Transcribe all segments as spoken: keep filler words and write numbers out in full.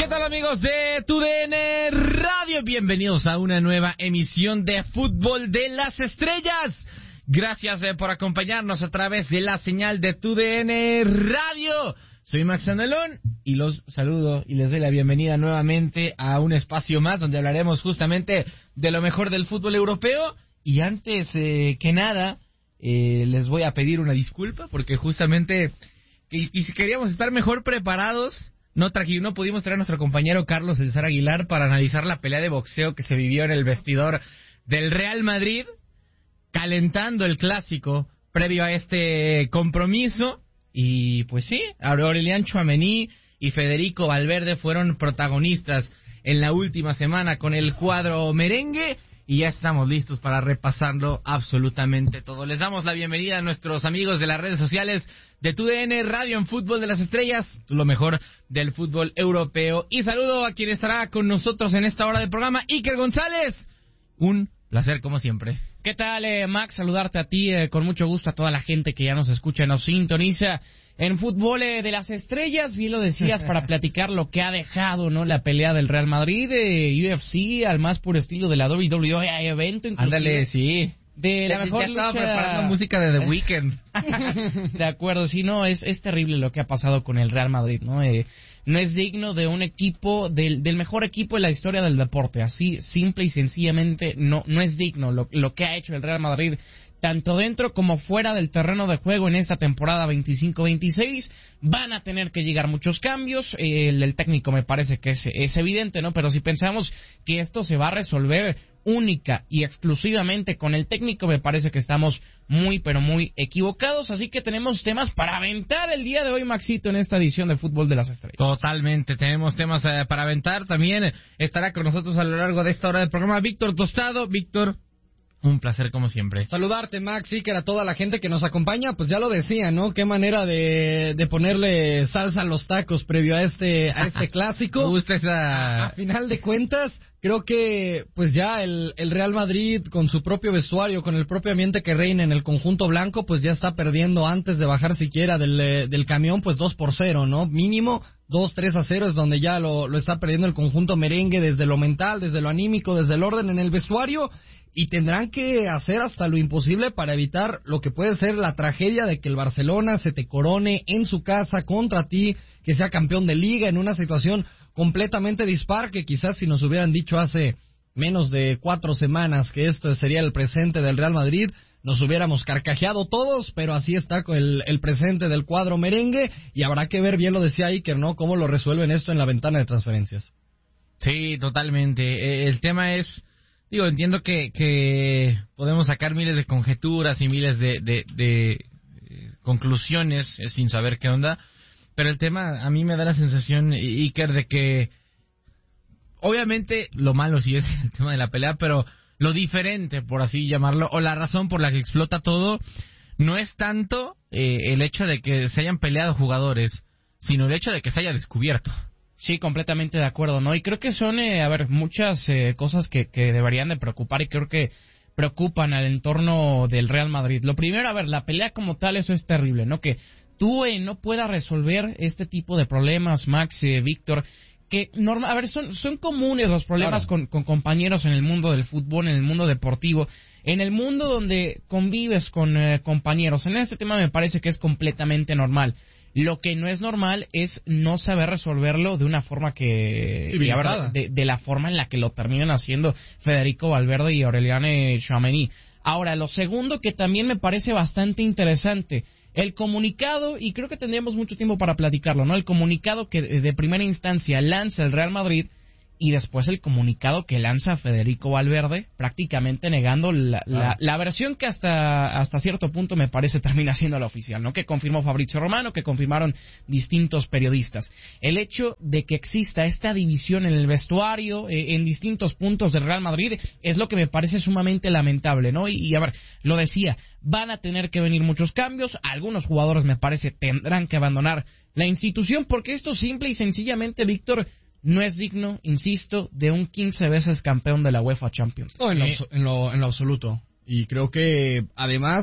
tal, amigos de T U D N Radio? Bienvenidos a una nueva emisión de Fútbol de las Estrellas. Gracias eh, por acompañarnos a través de la señal de T U D N Radio. Soy Max Andelón y los saludo y les doy la bienvenida nuevamente a un espacio más donde hablaremos justamente de lo mejor del fútbol europeo. Y antes eh, que nada, eh, les voy a pedir una disculpa porque justamente y, y si queríamos estar mejor preparados, no, traji, no pudimos traer a nuestro compañero Carlos César Aguilar para analizar la pelea de boxeo que se vivió en el vestidor del Real Madrid, calentando el clásico previo a este compromiso. Y pues sí, Aurelian Tchouaméni y Federico Valverde fueron protagonistas en la última semana con el cuadro merengue. Y ya estamos listos para repasarlo absolutamente todo. Les damos la bienvenida a nuestros amigos de las redes sociales de T U D N Radio en Fútbol de las Estrellas, lo mejor del fútbol europeo. Y saludo a quien estará con nosotros en esta hora del programa, Iker González. Un placer como siempre. ¿Qué tal, eh, Max? Saludarte a ti, eh, con mucho gusto a toda la gente que ya nos escucha, nos sintoniza en Fútbol eh, de las Estrellas. Bien lo decías, para platicar lo que ha dejado, ¿no?, la pelea del Real Madrid, de U F C, al más puro estilo de la W W E, evento inclusive. Ándale, sí. De la ya, mejor ya lucha... estaba preparando música de The Weeknd. De acuerdo, sí, no, es, es terrible lo que ha pasado con el Real Madrid, ¿no? Eh, no es digno de un equipo, del, del mejor equipo en la historia del deporte, así, simple y sencillamente, no, no es digno lo, lo que ha hecho el Real Madrid, tanto dentro como fuera del terreno de juego en esta temporada veinticinco veintiséis. Van a tener que llegar muchos cambios, el, el técnico me parece que es, es evidente, ¿no? Pero si pensamos que esto se va a resolver única y exclusivamente con el técnico, me parece que estamos muy, pero muy equivocados. Así que tenemos temas para aventar el día de hoy, Maxito, en esta edición de Fútbol de las Estrellas. Totalmente, tenemos temas eh, para aventar. También estará con nosotros a lo largo de esta hora del programa Víctor Tostado. Víctor, un placer como siempre. Saludarte, Max, y que era toda la gente que nos acompaña, pues ya lo decía, ¿no? Qué manera de, de ponerle salsa a los tacos previo a este a este clásico. Me gusta esa... A, a final de cuentas, creo que pues ya el, el Real Madrid, con su propio vestuario, con el propio ambiente que reina en el conjunto blanco, pues ya está perdiendo antes de bajar siquiera del, del camión, pues dos por cero, ¿no? Mínimo dos, tres a cero es donde ya lo, lo está perdiendo el conjunto merengue, desde lo mental, desde lo anímico, desde el orden en el vestuario. Y tendrán que hacer hasta lo imposible para evitar lo que puede ser la tragedia de que el Barcelona se te corone en su casa contra ti, que sea campeón de liga en una situación completamente dispar, que quizás si nos hubieran dicho hace menos de cuatro semanas que esto sería el presente del Real Madrid, nos hubiéramos carcajeado todos, pero así está el, el presente del cuadro merengue, y habrá que ver, bien lo decía Iker, ¿no?, cómo lo resuelven esto en la ventana de transferencias. Sí, totalmente. El tema es... Digo, entiendo que, que podemos sacar miles de conjeturas y miles de, de, de, de conclusiones eh, sin saber qué onda, pero el tema, a mí me da la sensación, Iker, de que obviamente lo malo sí es el tema de la pelea, pero lo diferente, por así llamarlo, o la razón por la que explota todo, no es tanto eh, el hecho de que se hayan peleado jugadores, sino el hecho de que se haya descubierto. Sí, completamente de acuerdo, ¿no? Y creo que son, eh, a ver, muchas eh, cosas que, que deberían de preocupar y creo que preocupan al entorno del Real Madrid. Lo primero, a ver, la pelea como tal, eso es terrible, ¿no? Que tú eh, no puedas resolver este tipo de problemas, Max, eh, Víctor, que, norma, a ver, son, son comunes los problemas claro. con, con compañeros en el mundo del fútbol, en el mundo deportivo, en el mundo donde convives con eh, compañeros. En este tema me parece que es completamente normal. Lo que no es normal es no saber resolverlo de una forma que... civilizada. De, de la forma en la que lo terminan haciendo Federico Valverde y Aurelian Tchouaméni. Ahora, lo segundo que también me parece bastante interesante, el comunicado, y creo que tendríamos mucho tiempo para platicarlo, ¿no? El comunicado que de primera instancia lanza el Real Madrid y después el comunicado que lanza Federico Valverde, prácticamente negando la, ah. la, la versión que hasta hasta cierto punto me parece termina siendo la oficial, ¿no? Que confirmó Fabrizio Romano, que confirmaron distintos periodistas. El hecho de que exista esta división en el vestuario, eh, en distintos puntos del Real Madrid, es lo que me parece sumamente lamentable, ¿no? Y, y a ver, lo decía, van a tener que venir muchos cambios, algunos jugadores me parece tendrán que abandonar la institución, porque esto simple y sencillamente, Víctor, no es digno, insisto, de un quince veces campeón de la UEFA Champions. No, en lo, en lo, en lo absoluto. Y creo que, además,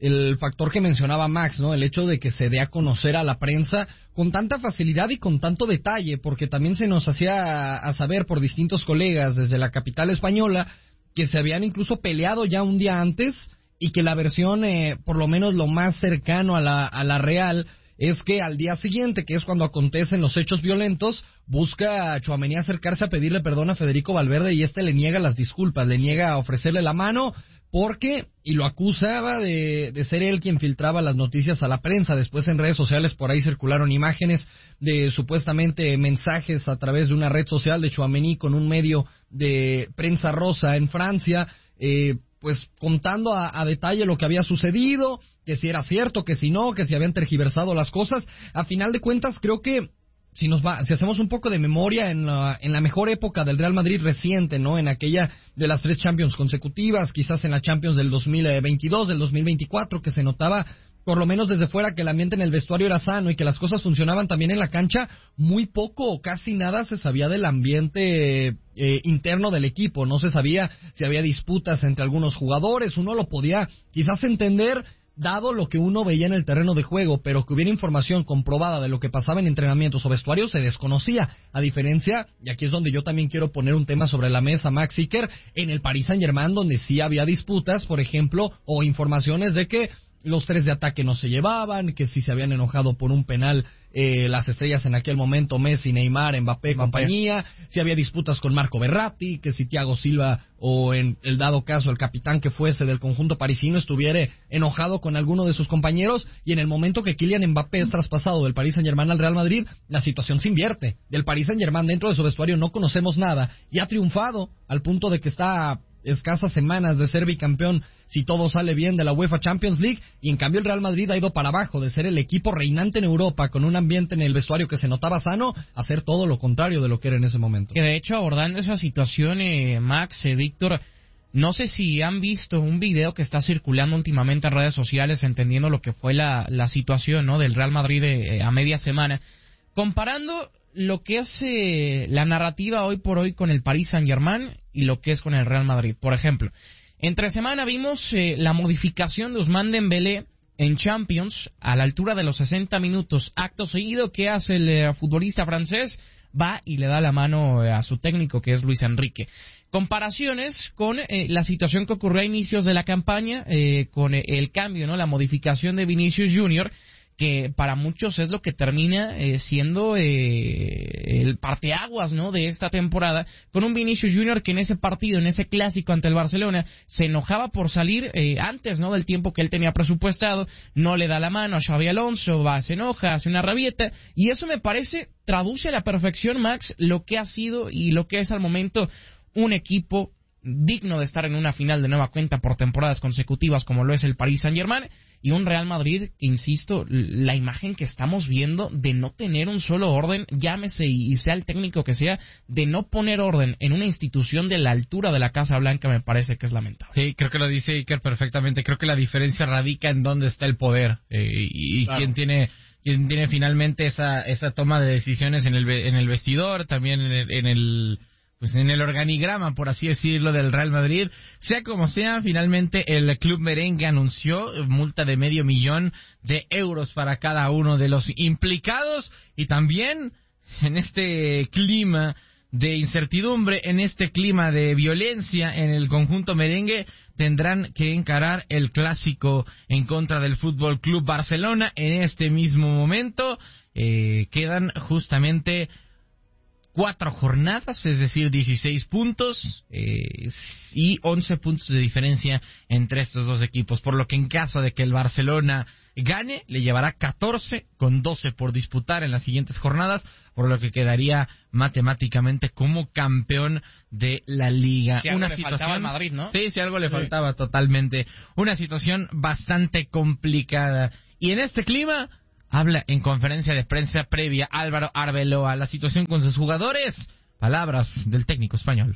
el factor que mencionaba Max, ¿no? El hecho de que se dé a conocer a la prensa con tanta facilidad y con tanto detalle, porque también se nos hacía a saber por distintos colegas desde la capital española que se habían incluso peleado ya un día antes y que la versión, eh, por lo menos lo más cercano a la, a la real, es que al día siguiente, que es cuando acontecen los hechos violentos, busca a Tchouaméni acercarse a pedirle perdón a Federico Valverde y este le niega las disculpas, le niega a ofrecerle la mano porque, y lo acusaba de, de ser él quien filtraba las noticias a la prensa. Después en redes sociales por ahí circularon imágenes de supuestamente mensajes a través de una red social de Tchouaméni con un medio de prensa rosa en Francia, eh, pues contando a, a detalle lo que había sucedido, que si era cierto, que si no, que si habían tergiversado las cosas. A final de cuentas, creo que si nos va, si hacemos un poco de memoria en la, en la mejor época del Real Madrid reciente, ¿no? En aquella de las tres Champions consecutivas, quizás en la Champions del dos mil veintidós, del dos mil veinticuatro, que se notaba por lo menos desde fuera que el ambiente en el vestuario era sano y que las cosas funcionaban también en la cancha, muy poco o casi nada se sabía del ambiente eh, interno del equipo. No se sabía si había disputas entre algunos jugadores, uno lo podía quizás entender dado lo que uno veía en el terreno de juego, pero que hubiera información comprobada de lo que pasaba en entrenamientos o vestuarios se desconocía, a diferencia, y aquí es donde yo también quiero poner un tema sobre la mesa, Max Iker, en el Paris Saint-Germain, donde sí había disputas, por ejemplo, o informaciones de que los tres de ataque no se llevaban, que si se habían enojado por un penal eh, las estrellas en aquel momento, Messi, Neymar, Mbappé, Mbappé, compañía, si había disputas con Marco Verratti, que si Thiago Silva o en el dado caso el capitán que fuese del conjunto parisino estuviera enojado con alguno de sus compañeros, y en el momento que Kylian Mbappé es traspasado del Paris Saint-Germain al Real Madrid, la situación se invierte. Del Paris Saint-Germain dentro de su vestuario no conocemos nada y ha triunfado al punto de que está a escasas semanas de ser bicampeón si todo sale bien de la UEFA Champions League, y en cambio el Real Madrid ha ido para abajo de ser el equipo reinante en Europa con un ambiente en el vestuario que se notaba sano a ser todo lo contrario de lo que era en ese momento. Que de hecho, abordando esa situación, eh, Max, eh, Víctor, no sé si han visto un video que está circulando últimamente en redes sociales entendiendo lo que fue la, la situación, ¿no?, del Real Madrid eh, a media semana, comparando lo que es eh, la narrativa hoy por hoy con el Paris Saint-Germain y lo que es con el Real Madrid. Por ejemplo, entre semana vimos eh, la modificación de Ousmane Dembélé en Champions a la altura de los sesenta minutos. Acto seguido, ¿qué hace el eh, futbolista francés? Va y le da la mano eh, a su técnico, que es Luis Enrique. Comparaciones con eh, la situación que ocurrió a inicios de la campaña, eh, con eh, el cambio, ¿no?, la modificación de Vinicius Junior, que para muchos es lo que termina eh, siendo eh, el parteaguas, ¿no?, de esta temporada, con un Vinicius Junior que en ese partido, en ese clásico ante el Barcelona, se enojaba por salir eh, antes, ¿no?, del tiempo que él tenía presupuestado, no le da la mano a Xabi Alonso, va, se enoja, hace una rabieta, y eso me parece traduce a la perfección, Max, lo que ha sido y lo que es al momento un equipo digno de estar en una final de nueva cuenta por temporadas consecutivas como lo es el Paris Saint-Germain, y un Real Madrid que, insisto, la imagen que estamos viendo de no tener un solo orden, llámese y sea el técnico que sea, de no poner orden en una institución de la altura de la Casa Blanca, me parece que es lamentable. Sí, creo que lo dice Iker perfectamente. Creo que la diferencia radica en dónde está el poder eh, y, y claro, quién tiene quién tiene finalmente esa esa toma de decisiones en el en el vestidor, también en el, en el pues en el organigrama, por así decirlo, del Real Madrid. Sea como sea, finalmente el club merengue anunció multa de medio millón de euros para cada uno de los implicados, y también en este clima de incertidumbre, en este clima de violencia en el conjunto merengue, tendrán que encarar el clásico en contra del Fútbol Club Barcelona. En este mismo momento eh, quedan justamente cuatro jornadas, es decir, dieciséis puntos eh, y once puntos de diferencia entre estos dos equipos, por lo que en caso de que el Barcelona gane, le llevará catorce con doce por disputar en las siguientes jornadas, por lo que quedaría matemáticamente como campeón de la Liga. Si algo Una le situación faltaba al Madrid, ¿no? Sí, si algo le sí. faltaba totalmente. Una situación bastante complicada. Y en este clima habla en conferencia de prensa previa Álvaro Arbeloa la situación con sus jugadores. Palabras del técnico español.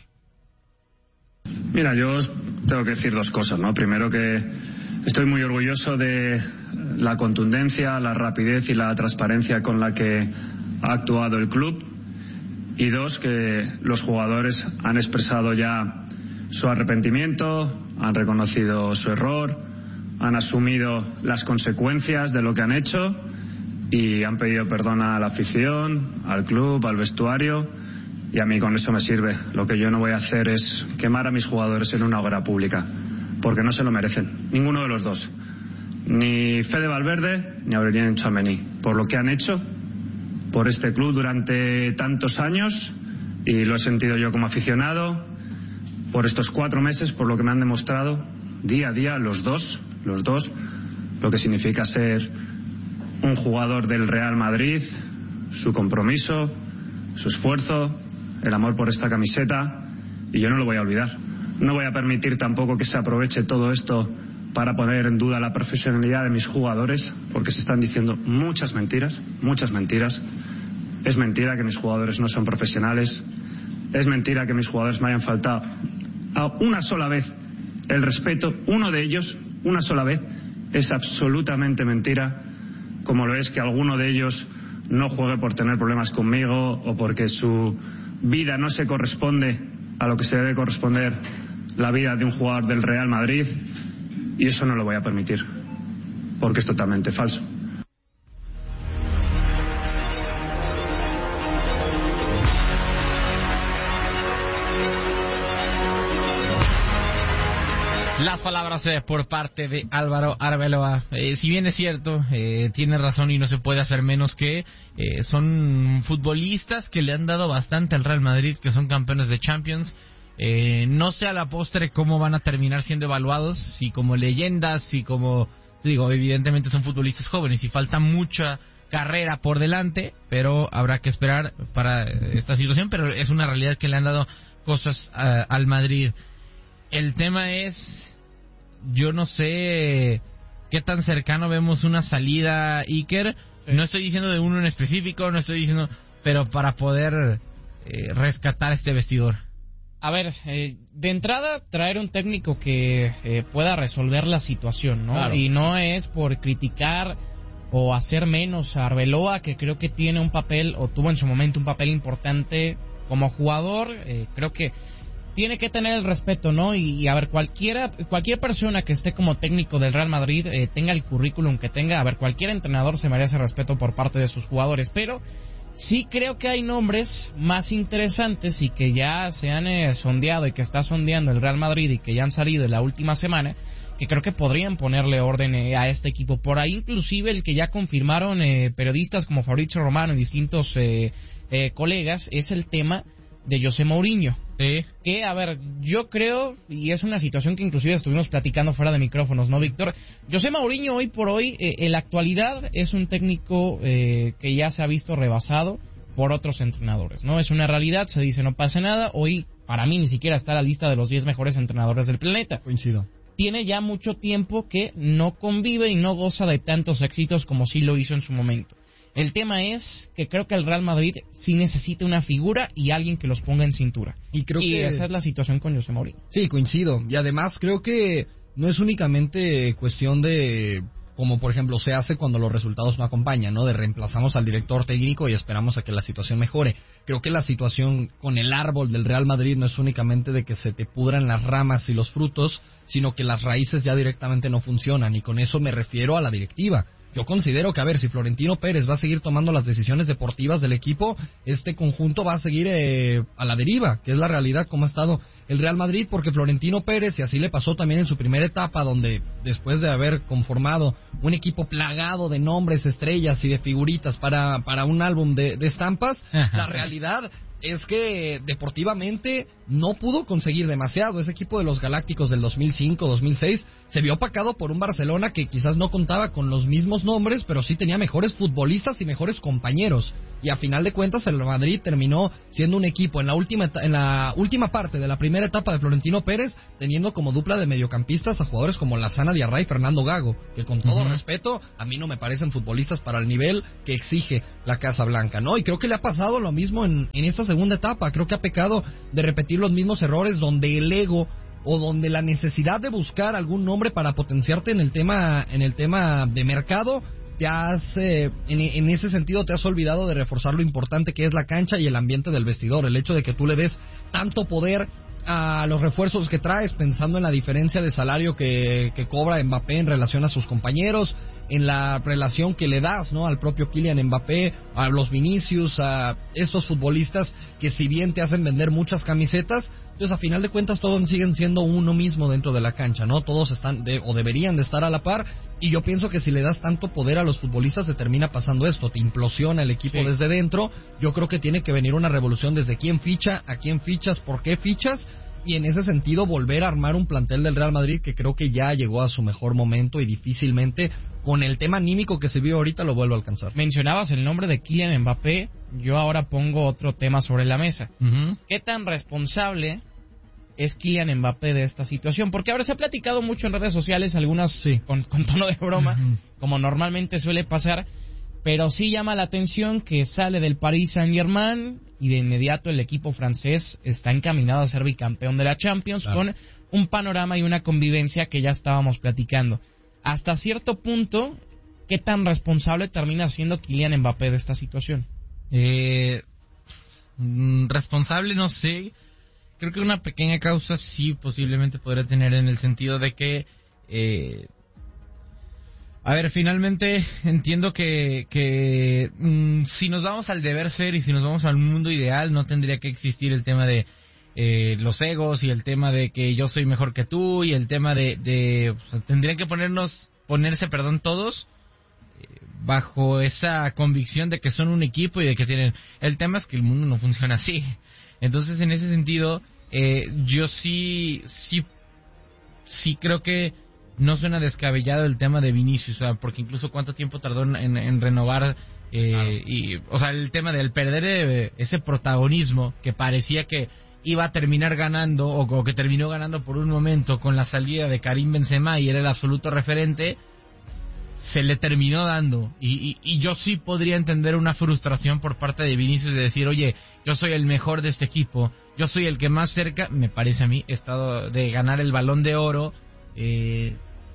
Mira, yo tengo que decir dos cosas, ¿no? Primero, que estoy muy orgulloso de la contundencia, la rapidez y la transparencia con la que ha actuado el club. Y dos, que los jugadores han expresado ya su arrepentimiento, han reconocido su error, han asumido las consecuencias de lo que han hecho y han pedido perdón a la afición, al club, al vestuario, y a mí con eso me sirve. Lo que yo no voy a hacer es quemar a mis jugadores en una hoguera pública, porque no se lo merecen, ninguno de los dos, ni Fede Valverde ni Aurélien Tchouaméni, por lo que han hecho por este club durante tantos años, y lo he sentido yo como aficionado, por estos cuatro meses, por lo que me han demostrado día a día los dos, los dos, lo que significa ser un jugador del Real Madrid, su compromiso, su esfuerzo, el amor por esta camiseta, y yo no lo voy a olvidar. No voy a permitir tampoco que se aproveche todo esto para poner en duda la profesionalidad de mis jugadores, porque se están diciendo muchas mentiras, muchas mentiras. Es mentira que mis jugadores no son profesionales, es mentira que mis jugadores me hayan faltado a una sola vez el respeto, uno de ellos, una sola vez. Es absolutamente mentira, como lo es que alguno de ellos no juegue por tener problemas conmigo o porque su vida no se corresponde a lo que se debe corresponder la vida de un jugador del Real Madrid, y eso no lo voy a permitir, porque es totalmente falso. Las palabras eh, por parte de Álvaro Arbeloa. Eh, si bien es cierto, eh, tiene razón y no se puede hacer menos que eh, son futbolistas que le han dado bastante al Real Madrid, que son campeones de Champions. Eh, no sé a la postre cómo van a terminar siendo evaluados, si como leyendas, si como, digo, evidentemente son futbolistas jóvenes y falta mucha carrera por delante, pero habrá que esperar para esta situación, pero es una realidad que le han dado cosas uh, al Madrid. El tema es, yo no sé qué tan cercano vemos una salida, Iker. Sí. No estoy diciendo de uno en específico, no estoy diciendo, pero para poder eh, rescatar este vestidor. A ver, eh, de entrada, traer un técnico que eh, pueda resolver la situación, ¿no? Claro. Y no es por criticar o hacer menos a Arbeloa, que creo que tiene un papel, o tuvo en su momento un papel importante como jugador. Eh, creo que tiene que tener el respeto, ¿no? Y, y a ver, cualquiera, cualquier persona que esté como técnico del Real Madrid, eh, tenga el currículum que tenga, a ver, cualquier entrenador se merece respeto por parte de sus jugadores, pero sí creo que hay nombres más interesantes y que ya se han eh, sondeado y que está sondeando el Real Madrid y que ya han salido en la última semana, que creo que podrían ponerle orden eh, a este equipo. Por ahí inclusive el que ya confirmaron eh, periodistas como Fabrizio Romano y distintos eh, eh, colegas, es el tema de José Mourinho. Sí. Que, a ver, yo creo, y es una situación que inclusive estuvimos platicando fuera de micrófonos, ¿no, Víctor? José Mourinho hoy por hoy, eh, en la actualidad, es un técnico eh, que ya se ha visto rebasado por otros entrenadores, ¿no? Es una realidad, se dice no pasa nada. Hoy, para mí, ni siquiera está en la lista de los diez mejores entrenadores del planeta. Coincido. Tiene ya mucho tiempo que no convive y no goza de tantos éxitos como sí lo hizo en su momento. El tema es que creo que el Real Madrid sí necesita una figura y alguien que los ponga en cintura. Y creo y que esa es la situación con José Mourinho. Sí, coincido. Y además creo que no es únicamente cuestión de, como por ejemplo se hace cuando los resultados no acompañan, ¿no? De reemplazamos al director técnico y esperamos a que la situación mejore. Creo que la situación con el árbol del Real Madrid no es únicamente de que se te pudran las ramas y los frutos, sino que las raíces ya directamente no funcionan. Y con eso me refiero a la directiva. Yo considero que, a ver, si Florentino Pérez va a seguir tomando las decisiones deportivas del equipo, este conjunto va a seguir eh, a la deriva, que es la realidad como ha estado el Real Madrid, porque Florentino Pérez, y así le pasó también en su primera etapa, donde después de haber conformado un equipo plagado de nombres, estrellas y de figuritas para, para un álbum de, de estampas, la realidad es que deportivamente no pudo conseguir demasiado. Ese equipo de los Galácticos del dos mil cinco, dos mil seis se vio opacado por un Barcelona que quizás no contaba con los mismos nombres, pero sí tenía mejores futbolistas y mejores compañeros. Y a final de cuentas el Madrid terminó siendo un equipo en la última en la última parte de la primera etapa de Florentino Pérez, teniendo como dupla de mediocampistas a jugadores como Lassana Diarra y Fernando Gago, que con todo uh-huh. respeto, a mí no me parecen futbolistas para el nivel que exige la Casa Blanca, ¿no? Y creo que le ha pasado lo mismo en, en esta segunda etapa. Creo que ha pecado de repetir los mismos errores, donde el ego o donde la necesidad de buscar algún nombre para potenciarte en el tema en el tema de mercado, te has eh, en, en ese sentido te has olvidado de reforzar lo importante que es la cancha y el ambiente del vestidor. El hecho de que tú le des tanto poder a los refuerzos que traes, pensando en la diferencia de salario que, que cobra Mbappé en relación a sus compañeros, en la relación que le das, ¿no?, al propio Kylian Mbappé, a los Vinicius, a estos futbolistas que si bien te hacen vender muchas camisetas, pues a final de cuentas todos siguen siendo uno mismo dentro de la cancha, ¿no? Todos están de, o deberían de estar a la par, y yo pienso que si le das tanto poder a los futbolistas se termina pasando esto, te implosiona el equipo sí. desde dentro. Yo creo que tiene que venir una revolución desde quién ficha, a quién fichas, por qué fichas, y en ese sentido volver a armar un plantel del Real Madrid que creo que ya llegó a su mejor momento y difícilmente con el tema anímico que se vio ahorita lo vuelve a alcanzar. Mencionabas el nombre de Kylian Mbappé, yo ahora pongo otro tema sobre la mesa. Uh-huh. ¿Qué tan responsable es Kylian Mbappé de esta situación? Porque ahora se ha platicado mucho en redes sociales, algunas sí. con, con tono de broma, uh-huh. como normalmente suele pasar, pero sí llama la atención que sale del Paris Saint-Germain y de inmediato el equipo francés está encaminado a ser bicampeón de la Champions, claro. con un panorama y una convivencia que ya estábamos platicando. Hasta cierto punto, ¿qué tan responsable termina siendo Kylian Mbappé de esta situación? Eh, responsable, no sé. Creo que una pequeña causa sí posiblemente podría tener, en el sentido de que... Eh, a ver, finalmente entiendo que, que mmm, si nos vamos al deber ser y si nos vamos al mundo ideal, no tendría que existir el tema de eh, los egos y el tema de que yo soy mejor que tú y el tema de... de o sea, tendrían que ponernos ponerse, perdón, todos eh, bajo esa convicción de que son un equipo y de que tienen... El tema es que el mundo no funciona así. Entonces, en ese sentido, eh, yo sí, sí, sí creo que no suena descabellado el tema de Vinicius, o sea, porque incluso cuánto tiempo tardó en, en, en renovar, eh, claro. y, o sea, el tema del perder eh, ese protagonismo que parecía que iba a terminar ganando, o, o que terminó ganando por un momento con la salida de Karim Benzema y era el absoluto referente, se le terminó dando, y, y, y yo sí podría entender una frustración por parte de Vinicius de decir, oye, yo soy el mejor de este equipo, yo soy el que más cerca, me parece a mí, he estado de ganar el Balón de Oro, eh,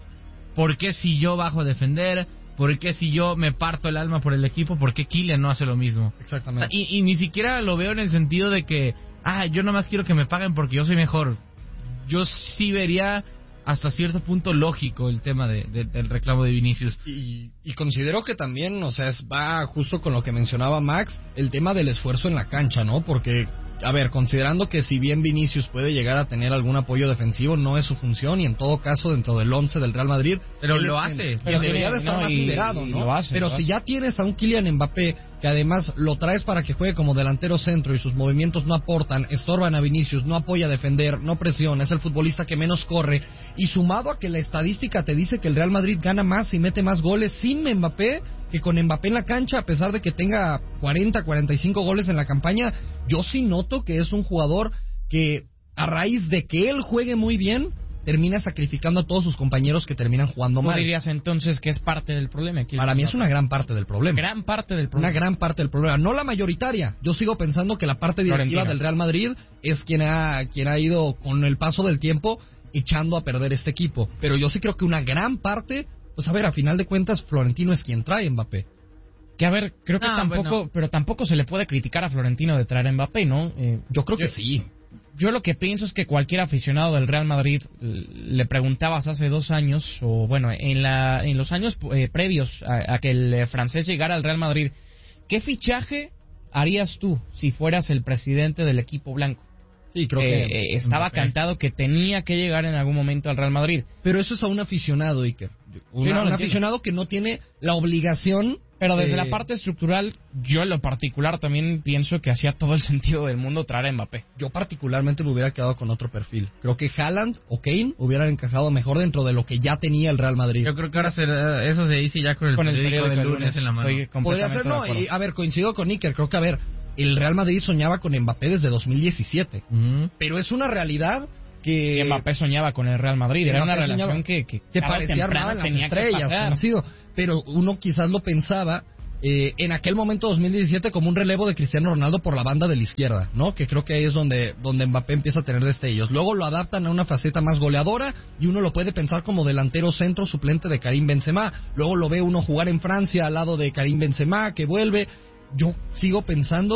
¿por qué si yo bajo a defender? ¿Por qué si yo me parto el alma por el equipo? ¿Por qué Kylian no hace lo mismo? Exactamente. Y, y ni siquiera lo veo en el sentido de que, ah, yo nomás quiero que me paguen porque yo soy mejor. Yo sí vería hasta cierto punto lógico el tema de, de, del reclamo de Vinicius. Y, y considero que también, o sea, es, va justo con lo que mencionaba Max, el tema del esfuerzo en la cancha, ¿no? Porque, a ver, considerando que si bien Vinicius puede llegar a tener algún apoyo defensivo, no es su función, y en todo caso dentro del once del Real Madrid... Pero lo hace. Pero debería de estar no, más y, liberado, ¿no? Lo hace, pero lo si hace. ya tienes a un Kylian Mbappé, que además lo traes para que juegue como delantero centro y sus movimientos no aportan, estorban a Vinicius, no apoya a defender, no presiona, es el futbolista que menos corre, y sumado a que la estadística te dice que el Real Madrid gana más y mete más goles sin Mbappé que con Mbappé en la cancha, a pesar de que tenga cuarenta, cuarenta y cinco goles en la campaña, yo sí noto que es un jugador que a raíz de que él juegue muy bien, termina sacrificando a todos sus compañeros que terminan jugando mal. ¿Tú dirías entonces que es parte del problema? Para mí es una gran parte del problema. Gran parte del problema. Una gran parte del problema. No la mayoritaria. Yo sigo pensando que la parte directiva Florentino. del Real Madrid es quien ha, quien ha ido con el paso del tiempo echando a perder este equipo. Pero yo sí creo que una gran parte, pues a ver, a final de cuentas Florentino es quien trae a Mbappé. Que a ver, creo que ah, tampoco, bueno. pero tampoco se le puede criticar a Florentino de traer a Mbappé, ¿no? Eh, yo creo que yo, sí. Yo lo que pienso es que cualquier aficionado del Real Madrid, le preguntabas hace dos años, o bueno, en la en los años eh, previos a, a que el eh, francés llegara al Real Madrid, ¿qué fichaje harías tú si fueras el presidente del equipo blanco? Sí, creo eh, que eh, estaba Mbappé. Cantado que tenía que llegar en algún momento al Real Madrid. Pero eso es a un aficionado, Iker. Una, Sí, no, un aficionado que no tiene la obligación. Pero desde eh, la parte estructural, yo en lo particular también pienso que hacía todo el sentido del mundo traer a Mbappé. Yo particularmente me hubiera quedado con otro perfil. Creo que Haaland o Kane hubieran encajado mejor dentro de lo que ya tenía el Real Madrid. Yo creo que ahora será, eso se dice ya con el Con el periódico periódico del lunes en la mano. Estoy Podría completamente ser, de no, acuerdo. y, a ver, coincido con Iker, creo que, a ver, el Real Madrid soñaba con Mbappé desde dos mil diecisiete, Uh-huh. pero es una realidad que... Y Mbappé soñaba con el Real Madrid, era una Mbappé relación soñaba, que, que, que tarde o parecía temprano armada en las tenía que estrellas, pasar. conocido, pero uno quizás lo pensaba eh, en aquel momento dos mil diecisiete como un relevo de Cristiano Ronaldo por la banda de la izquierda, ¿no? Que creo que ahí es donde, donde Mbappé empieza a tener destellos. Luego lo adaptan a una faceta más goleadora y uno lo puede pensar como delantero centro suplente de Karim Benzema. Luego lo ve uno jugar en Francia al lado de Karim Benzema, que vuelve. Yo sigo pensando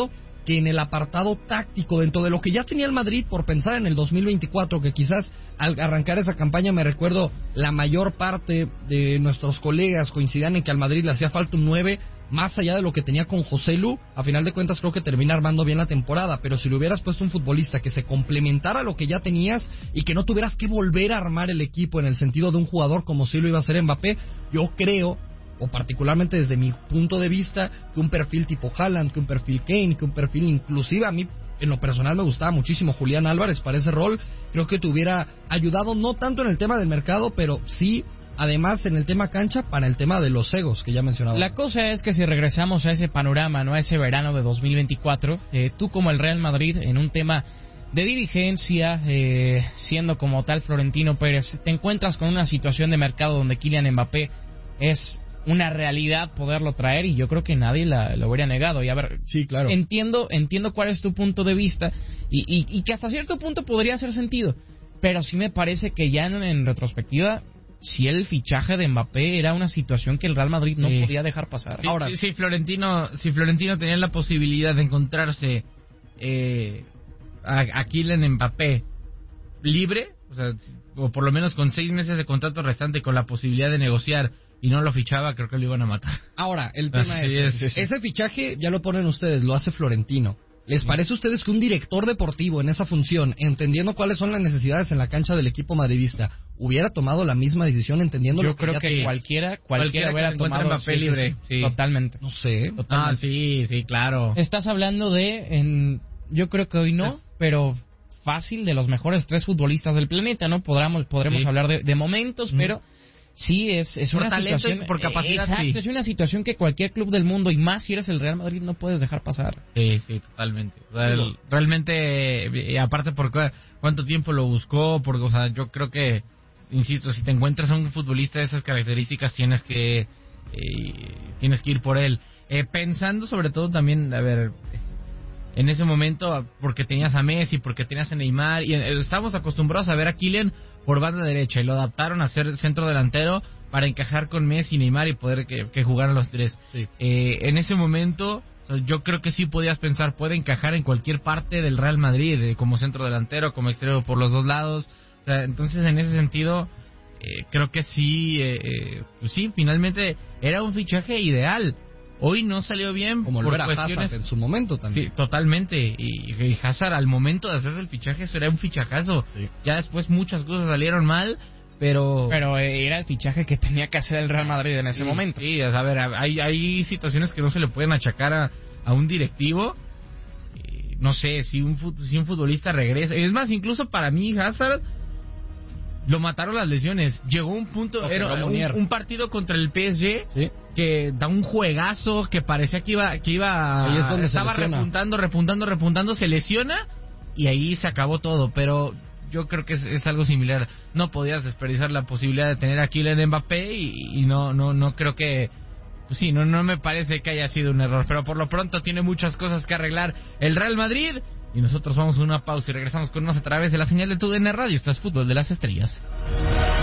que en el apartado táctico, dentro de lo que ya tenía el Madrid por pensar en el dos mil veinticuatro, que quizás al arrancar esa campaña, me recuerdo, la mayor parte de nuestros colegas coincidían en que al Madrid le hacía falta un nueve, más allá de lo que tenía con Joselu. A final de cuentas creo que termina armando bien la temporada, pero si le hubieras puesto un futbolista que se complementara a lo que ya tenías y que no tuvieras que volver a armar el equipo en el sentido de un jugador como si lo iba a hacer Mbappé, yo creo, o particularmente desde mi punto de vista, que un perfil tipo Haaland, que un perfil Kane, que un perfil inclusive a mí en lo personal me gustaba muchísimo Julián Álvarez para ese rol, creo que te hubiera ayudado no tanto en el tema del mercado, pero sí además en el tema cancha para el tema de los egos que ya mencionaba. La cosa es que si regresamos a ese panorama, no a ese verano de dos mil veinticuatro, eh, tú como el Real Madrid en un tema de dirigencia, eh, siendo como tal Florentino Pérez, te encuentras con una situación de mercado donde Kylian Mbappé es una realidad poderlo traer, y yo creo que nadie la, lo hubiera negado. Y a ver, sí, claro. entiendo entiendo cuál es tu punto de vista y, y, y que hasta cierto punto podría hacer sentido, pero sí me parece que ya en, en retrospectiva, si el fichaje de Mbappé era una situación que el Real Madrid no sí. podía dejar pasar. Sí, Ahora, sí, sí, Florentino, si Florentino tenía la posibilidad de encontrarse eh, a, a Kylian Mbappé libre, o sea, o por lo menos con seis meses de contrato restante, con la posibilidad de negociar, y no lo fichaba, creo que lo iban a matar. Ahora, el tema Así es, es sí, sí. ese fichaje ya lo ponen ustedes, lo hace Florentino. ¿Les parece a ustedes que un director deportivo en esa función, entendiendo cuáles son las necesidades en la cancha del equipo madridista, hubiera tomado la misma decisión entendiendo yo lo que creo ya que tenías? cualquiera cualquiera, Cualquiera hubiera que encuentre tomado Mbappé sí, libre, sí, sí. totalmente. No sé. Totalmente. Ah, sí, sí, claro. Estás hablando de, en, yo creo que hoy no, es... pero fácil, de los mejores tres futbolistas del planeta, ¿no? Podremos, podremos sí. hablar de, de momentos, mm. pero sí, es, es por una talento situación... y por capacidad, exacto, sí. es una situación que cualquier club del mundo, y más si eres el Real Madrid, no puedes dejar pasar. Sí, sí, totalmente. Real, realmente, eh, aparte por cuánto tiempo lo buscó, porque, o sea, yo creo que, insisto, si te encuentras a un futbolista de esas características, tienes que eh, tienes que ir por él. Eh, pensando sobre todo también, a ver, en ese momento, porque tenías a Messi, porque tenías a Neymar, y eh, estábamos acostumbrados a ver a Kylian por banda derecha, y lo adaptaron a ser centro delantero para encajar con Messi y Neymar y poder que, que jugaran los tres. Sí. Eh, en ese momento, yo creo que sí podías pensar, puede encajar en cualquier parte del Real Madrid, eh, como centro delantero, como extremo por los dos lados. O sea, entonces, en ese sentido, eh, creo que sí, eh, pues sí, finalmente era un fichaje ideal. Hoy no salió bien como por era cuestiones... Hazard en su momento también. Sí, totalmente. Y, y Hazard, al momento de hacerse el fichaje, eso era un fichajazo. Sí. Ya después muchas cosas salieron mal, pero... Pero eh, era el fichaje que tenía que hacer el Real Madrid en ese sí, momento. Sí, a ver, hay, hay situaciones que no se le pueden achacar a, a un directivo. Eh, no sé, si un, si un futbolista regresa... Es más, incluso para mí, Hazard... Lo mataron las lesiones. Llegó un punto, no, era un, un partido contra el P S G, sí. que da un juegazo, que parecía que iba, que iba, ahí es donde estaba se lesiona. repuntando, repuntando, repuntando, se lesiona y ahí se acabó todo. Pero yo creo que es, es algo similar. No podías desperdiciar la posibilidad de tener a Kylian Mbappé y, y no, no, no creo que, pues sí, no, no me parece que haya sido un error. Pero por lo pronto tiene muchas cosas que arreglar el Real Madrid. Y nosotros vamos a una pausa y regresamos con más a través de la señal de TUDN Radio. Esto es Fútbol de las Estrellas.